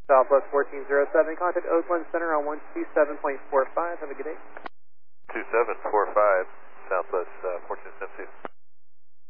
Southwest 1407, contact Oakland Center on 127.45. Have a good day. 2745, Southwest 1472.